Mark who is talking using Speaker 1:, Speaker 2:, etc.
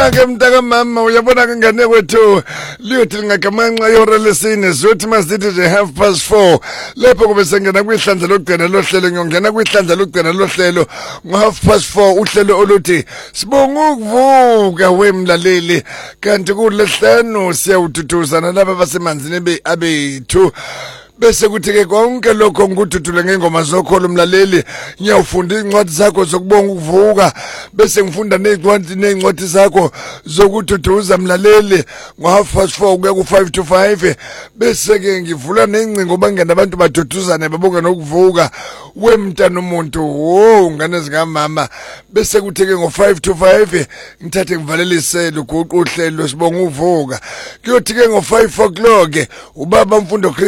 Speaker 1: ke mntaka mama uyabona ke ngane kwethu liyothi lingagamanga yora lesine zothi masithi nje 4:30 lapho kube sengena kwihlandla lokugcina lohlelo ngiyongena kwihlandla lokugcina lohlelo ngo4:30 uhlelo oluthi sibonga ukuvuka wemlaleli kanti kulehlanu siyawuthutuzana laba basemanzini abethu bese kuthi ke konke lokho ngikuduthule ngengoma zokholo umlaleli ngiyawufunda incwadi zakho zokubonga ukuvuka bese ngifunda nezincwadi zakho zokududuza umlaleli ngo4:30 kuya ku5 to 5 bese ke ngivula nencingo bangena abantu baduduzane babonga nokuvuka wemntana umuntu ngane zikamama bese kuthi ke ngo5 to 5 ngithathe ngivalelisele uguqu uhlelo sibonga uvuka kuyothi ke ngo5 o'clock ubaba mfundo